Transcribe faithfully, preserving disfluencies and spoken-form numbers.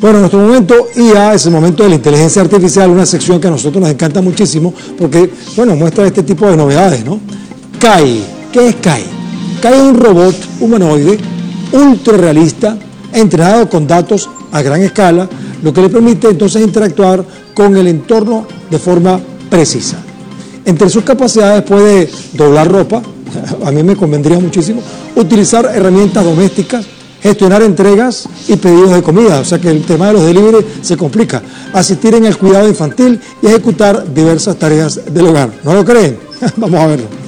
Bueno, en nuestro momento I A es el momento de la inteligencia artificial, una sección que a nosotros nos encanta muchísimo porque, bueno, muestra este tipo de novedades, ¿no? K I, ¿qué es K I? K I es un robot humanoide ultra realista, entrenado con datos a gran escala, lo que le permite entonces interactuar con el entorno de forma precisa. Entre sus capacidades puede doblar ropa, a mí me convendría muchísimo, utilizar herramientas domésticas, gestionar entregas y pedidos de comida, o sea que el tema de los delivery se complica, asistir en el cuidado infantil y ejecutar diversas tareas del hogar. ¿No lo creen? Vamos a verlo.